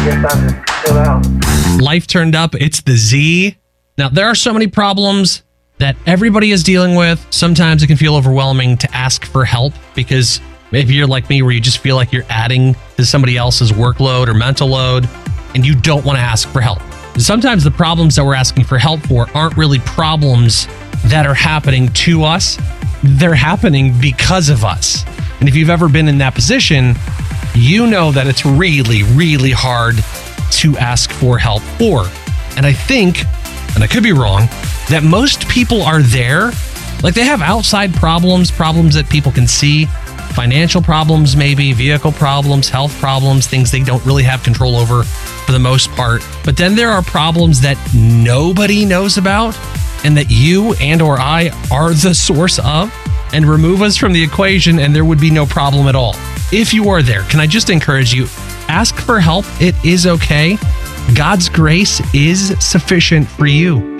guess I'll just chill out. Life turned up. It's the Z. Now, there are so many problems that everybody is dealing with. Sometimes it can feel overwhelming to ask for help because maybe you're like me where you just feel like you're adding to somebody else's workload or mental load and you don't want to ask for help. Sometimes the problems that we're asking for help for aren't really problems that are happening to us. They're happening because of us. And if you've ever been in that position, you know that it's really, really hard to ask for help for. And I think, and I could be wrong, that most people are there. Like they have outside problems that people can see, financial problems, maybe vehicle problems, health problems, things they don't really have control over for the most part. But then there are problems that nobody knows about and that you and or I are the source of, and remove us from the equation and there would be no problem at all. If you are there, can I just encourage you, ask for help. It is okay. God's grace is sufficient for you.